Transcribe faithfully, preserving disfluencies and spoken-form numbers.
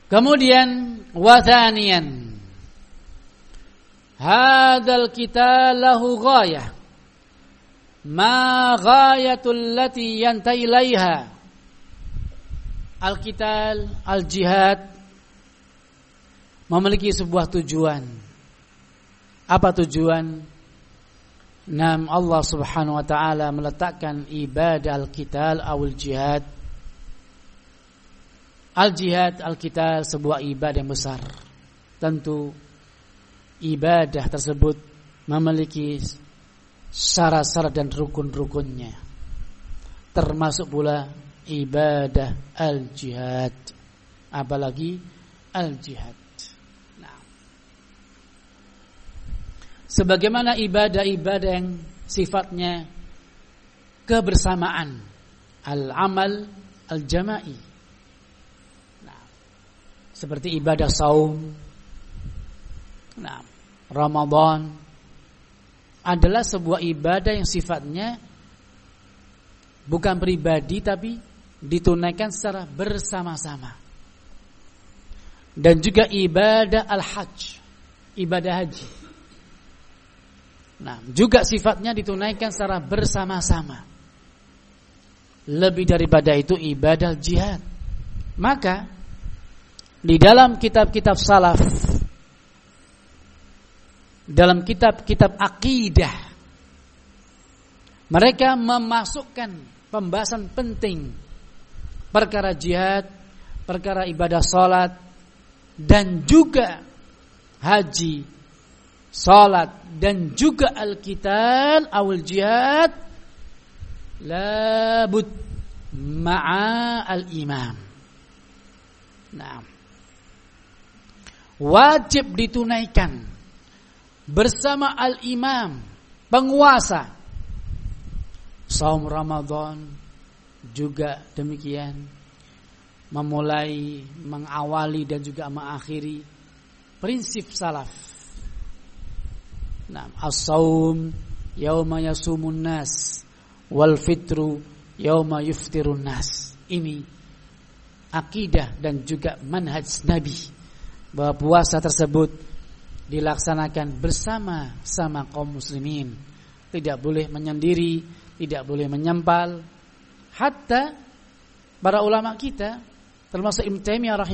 Kemudian wathaniyan, hadzal qital lahu ghayah ma ghayatul lati yantahi ilaiha. Al-qital, al-jihad memiliki sebuah tujuan. Apa tujuan? Nam Allah Subhanahu wa taala meletakkan ibadah al-qital awal jihad. Al-jihad, al-qital sebuah ibadah yang besar. Tentu ibadah tersebut memiliki syarat-syarat dan rukun-rukunnya. Termasuk pula ibadah al-jihad. Apalagi al-jihad. Nah, sebagaimana ibadah-ibadah yang sifatnya kebersamaan, al-amal al-jama'i. Nah, seperti ibadah saum, nah, Ramadan adalah sebuah ibadah yang sifatnya bukan pribadi tapi ditunaikan secara bersama-sama. Dan juga ibadah al-hajj, ibadah haji. Nah, juga sifatnya ditunaikan secara bersama-sama. Lebih daripada itu ibadah jihad. Maka di dalam kitab-kitab salaf, dalam kitab-kitab akidah, mereka memasukkan pembahasan penting perkara jihad, perkara ibadah salat, dan juga haji, salat, dan juga al-qital awal jihad labud ma'a al-imam. Nah, wajib ditunaikan bersama al-imam, penguasa. Saum Ramadan juga demikian, memulai, mengawali dan juga mengakhiri prinsip salaf. Nah, as-saum yauma yasumun nas wal fitru yauma yuftirun nas. Ini akidah dan juga manhaj Nabi, bahwa puasa tersebut dilaksanakan bersama-sama kaum muslimin. Tidak boleh menyendiri, tidak boleh menyempal. Hatta para ulama kita, termasuk Ibnu Taimiyah